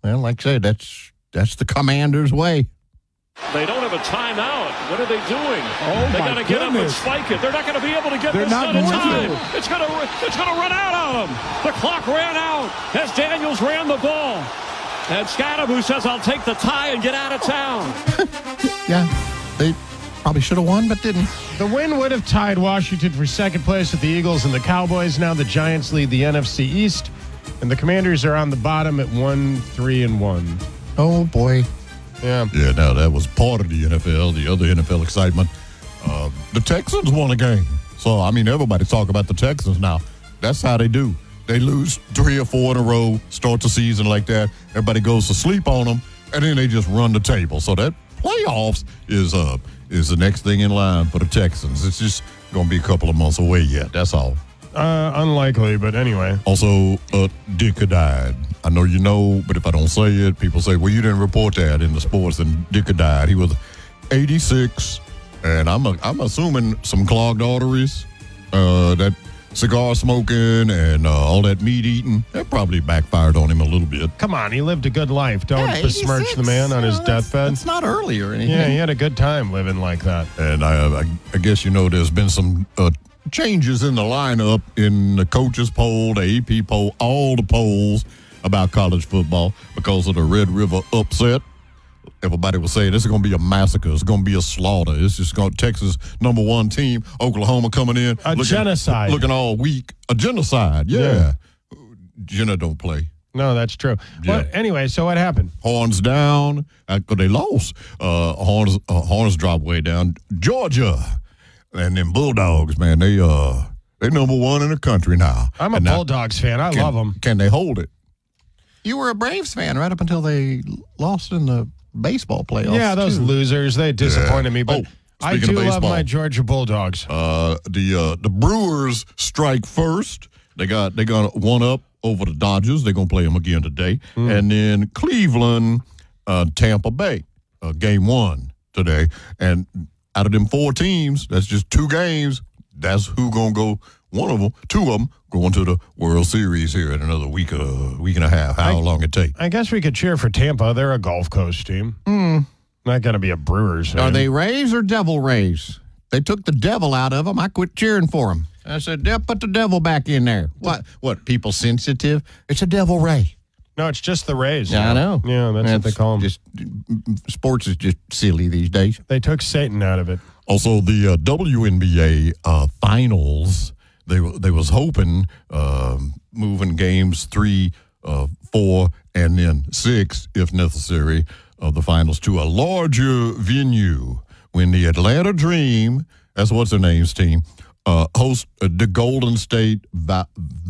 Well, like I said, that's the Commanders' way. They don't have a timeout. What are they doing? Oh, they my got to get up and goodness. spike it. They're not going to be able to get They're this not done in going time. to. It's going to run out on them. The clock ran out as Daniels ran the ball. And Scadaboo says, I'll take the tie and get out of town. Yeah, they probably should have won, but didn't. The win would have tied Washington for second place with the Eagles and the Cowboys. Now the Giants lead the NFC East, and the Commanders are on the bottom at 1-3-1. Oh, boy. Yeah. Yeah, now that was part of the NFL, the other NFL excitement. The Texans won a game. So, I mean, everybody's talking about the Texans now. That's how they do. They lose 3 or 4 in a row, start the season like that. Everybody goes to sleep on them, and then they just run the table. So that playoffs is the next thing in line for the Texans. It's just going to be a couple of months away yet. That's all. Unlikely, but anyway. Also, Dick had died. I know you know, but if I don't say it, people say, well, you didn't report that in the sports, and Dick had died. He was 86, and I'm assuming some clogged arteries, that cigar smoking and all that meat eating, that probably backfired on him a little bit. Come on, he lived a good life. Don't besmirch 86, the man on his deathbed. It's not early or anything. Yeah, he had a good time living like that. And I guess you know there's been some changes in the lineup in the coaches poll, the AP poll, all the polls about college football because of the Red River upset. Everybody was saying this is going to be a massacre. It's going to be a slaughter. It's just going to Texas #1 team, Oklahoma coming in. Genocide. Looking all weak. A genocide, yeah. Jenna don't play. No, that's true. Yeah. Well, anyway, so what happened? Horns down. They lost. Horns dropped way down. Georgia. And them Bulldogs, man, they #1 in the country now. I'm a Bulldogs fan. I love them. Can they hold it? You were a Braves fan right up until they lost in the baseball playoffs. Yeah, those losers, they disappointed me. But I do love my Georgia Bulldogs. The Brewers strike first. They got one up over the Dodgers. They're going to play them again today. And then Cleveland, Tampa Bay, game 1 today. And out of them 4 teams, that's just 2 games. That's who going to go. 2 of them going to the World Series here in another week and a half. How long it take? I guess we could cheer for Tampa. They're a Gulf Coast team. Not going to be a Brewers fan. Are they Rays or Devil Rays? They took the devil out of them. I quit cheering for them. I said, put the devil back in there. What, people sensitive? It's a Devil Ray. No, it's just the Rays. Yeah, I know. Yeah, that's what they call them. Sports is just silly these days. They took Satan out of it. Also, the WNBA finals, they was hoping moving games 3, 4, and then 6, if necessary, of the finals to a larger venue when the Atlanta Dream, that's what's her name's team, host the Golden State the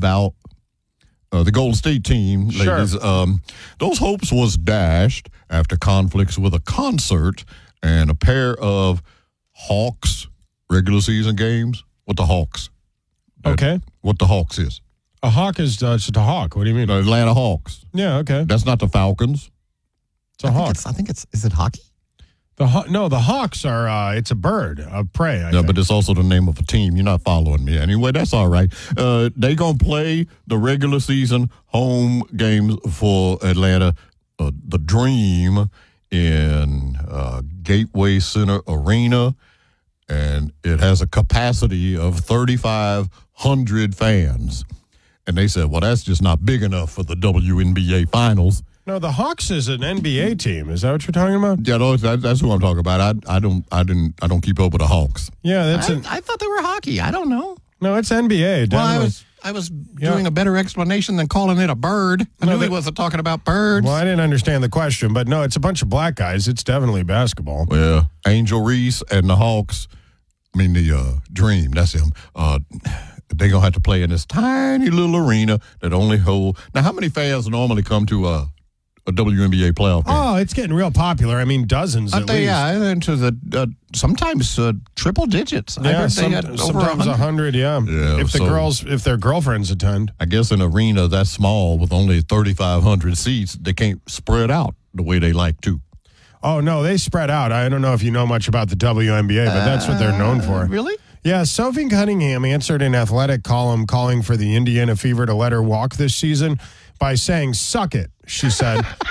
Golden State team, ladies. Those hopes was dashed after conflicts with a concert and a pair of Hawks regular season games. What the Hawks? Okay. What the Hawks is? A hawk is just a hawk. What do you mean? The Atlanta Hawks. Yeah, okay. That's not the Falcons. It's a hawk. I think it's, is it hockey? No, the Hawks are, it's a bird of prey. I think. But it's also the name of a team. You're not following me. Anyway, that's all right. They going to play the regular season home games for Atlanta, the Dream, in Gateway Center Arena, and it has a capacity of 3,500 fans. And they said, well, that's just not big enough for the WNBA finals. No, the Hawks is an NBA team. Is that what you're talking about? Yeah, no, that's who I'm talking about. I don't keep up with the Hawks. Yeah, that's. I thought they were hockey. I don't know. No, it's NBA. Well, I was doing a better explanation than calling it a bird. I knew he wasn't talking about birds. Well, I didn't understand the question, but no, it's a bunch of black guys. It's definitely basketball. Well, Angel Reese and the Hawks. I mean the Dream. That's him. They're gonna have to play in this tiny little arena that only hold. Now, how many fans normally come to a WNBA playoff game? Oh, it's getting real popular. I mean, dozens at least. Yeah, into the sometimes triple digits. Yeah, I heard they had over sometimes 100. Yeah. If their girlfriends attend. I guess an arena that small with only 3,500 seats, they can't spread out the way they like to. Oh no, they spread out. I don't know if you know much about the WNBA, but that's what they're known for. Really? Yeah, Sophie Cunningham answered an athletic column calling for the Indiana Fever to let her walk this season by saying, "Suck it," she said.